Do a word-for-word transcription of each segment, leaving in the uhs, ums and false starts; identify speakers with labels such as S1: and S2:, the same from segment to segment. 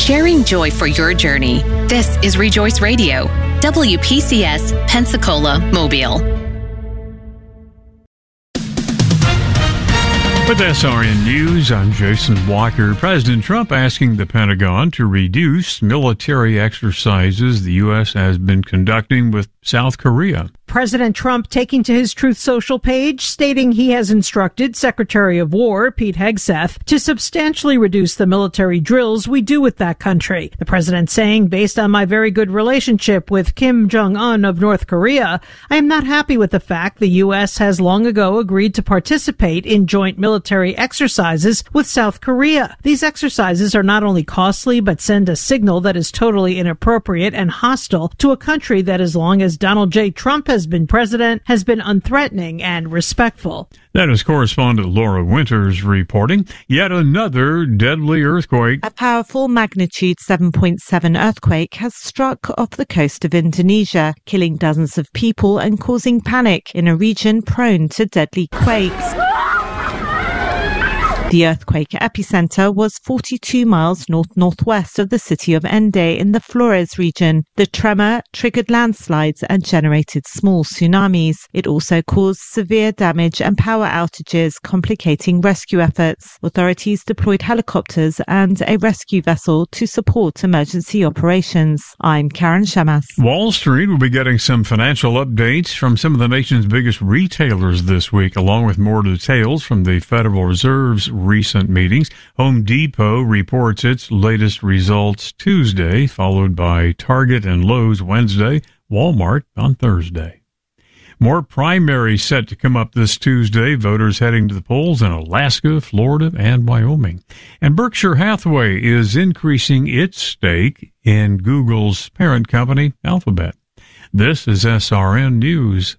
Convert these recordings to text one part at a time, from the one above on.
S1: sharing joy for your journey. This is Rejoice Radio, W P C S, Pensacola, Mobile.
S2: With S R N News, I'm Jason Walker. President Trump asking the Pentagon to reduce military exercises the U S has been conducting with South Korea.
S3: President Trump taking to his Truth Social page, stating he has instructed Secretary of War Pete Hegseth to substantially reduce the military drills we do with that country. The president saying, based on my very good relationship with Kim Jong-un of North Korea, I am not happy with the fact the U S has long ago agreed to participate in joint military exercises with South Korea. These exercises are not only costly, but send a signal that is totally inappropriate and hostile to a country that, as long as Donald J. Trump has been president, has been unthreatening and respectful.
S2: That is correspondent Laura Winters reporting. Yet another deadly earthquake.
S4: A powerful magnitude seven point seven earthquake has struck off the coast of Indonesia, killing dozens of people and causing panic in a region prone to deadly quakes. The earthquake epicenter was forty-two miles north-northwest of the city of Ende in the Flores region. The tremor triggered landslides and generated small tsunamis. It also caused severe damage and power outages, complicating rescue efforts. Authorities deployed helicopters and a rescue vessel to support emergency operations. I'm Karen Shemas.
S2: Wall Street will be getting some financial updates from some of the nation's biggest retailers this week, along with more details from the Federal Reserve's recent meetings. Home Depot reports its latest results Tuesday, followed by Target and Lowe's Wednesday, Walmart on Thursday. More primaries set to come up this Tuesday, voters heading to the polls in Alaska, Florida, and Wyoming. And Berkshire Hathaway is increasing its stake in Google's parent company, Alphabet. This is S R N News.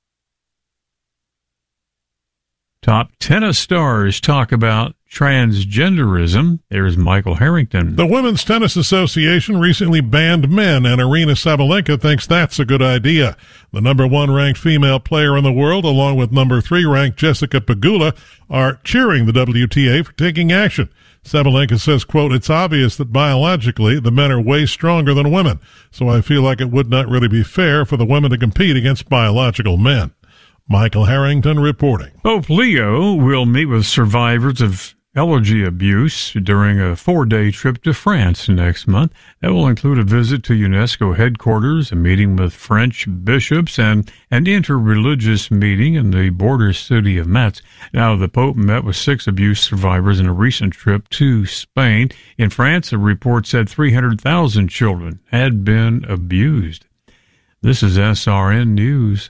S2: Top tennis stars talk about transgenderism. There's Michael Harrington.
S5: The Women's Tennis Association recently banned men, and Aryna Sabalenka thinks that's a good idea. The number one ranked female player in the world, along with number three ranked Jessica Pegula, are cheering the W T A for taking action. Sabalenka says, quote, it's obvious that biologically the men are way stronger than women, so I feel like it would not really be fair for the women to compete against biological men. Michael Harrington reporting.
S2: Pope Leo will meet with survivors of allergy abuse during a four-day trip to France next month. That will include a visit to UNESCO headquarters, a meeting with French bishops, and an interreligious meeting in the border city of Metz. Now, the Pope met with six abuse survivors in a recent trip to Spain. In France, a report said three hundred thousand children had been abused. This is S R N News.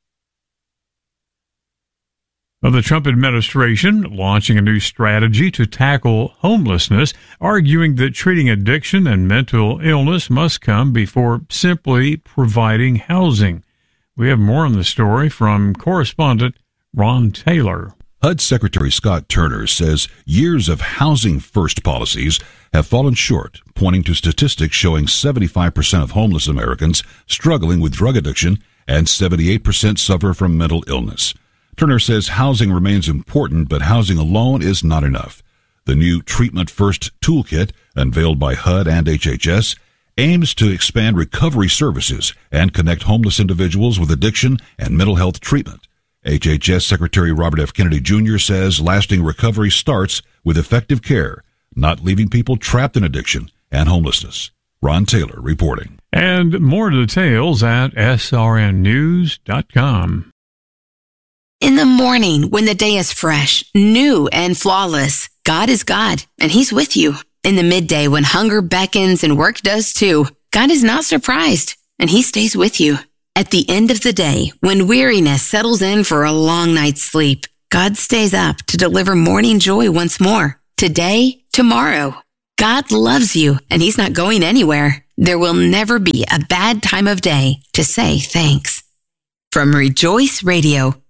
S2: Of the Trump administration launching a new strategy to tackle homelessness, arguing that treating addiction and mental illness must come before simply providing housing. We have more on the story from correspondent Ron Taylor.
S6: H U D Secretary Scott Turner says years of housing first policies have fallen short, pointing to statistics showing seventy-five percent of homeless Americans struggling with drug addiction and seventy-eight percent suffer from mental illness. Turner says housing remains important, but housing alone is not enough. The new Treatment First toolkit, unveiled by H U D and H H S, aims to expand recovery services and connect homeless individuals with addiction and mental health treatment. H H S Secretary Robert F. Kennedy Junior says lasting recovery starts with effective care, not leaving people trapped in addiction and homelessness. Ron Taylor reporting.
S2: And more details at S R N news dot com.
S1: In the morning, when the day is fresh, new, and flawless, God is God, and He's with you. In the midday, when hunger beckons and work does too, God is not surprised, and He stays with you. At the end of the day, when weariness settles in for a long night's sleep, God stays up to deliver morning joy once more. Today, tomorrow. God loves you, and He's not going anywhere. There will never be a bad time of day to say thanks. From Rejoice Radio,